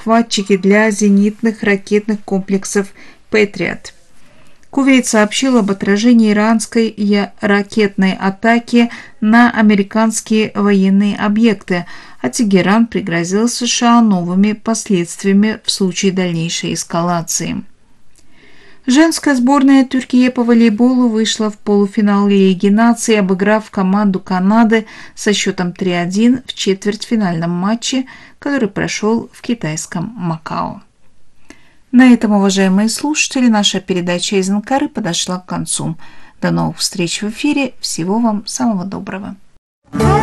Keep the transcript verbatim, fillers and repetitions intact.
перехватчики для зенитных ракетных комплексов «Патриот». Кувейт сообщил об отражении иранской ракетной атаки на американские военные объекты, а Тегеран пригрозил США новыми последствиями в случае дальнейшей эскалации. Женская сборная Türkiye по волейболу вышла в полуфинал Лиги наций, обыграв команду Канады со счетом три один в четвертьфинальном матче, который прошел в китайском Макао. На этом, уважаемые слушатели, наша передача из Анкары подошла к концу. До новых встреч в эфире. Всего вам самого доброго.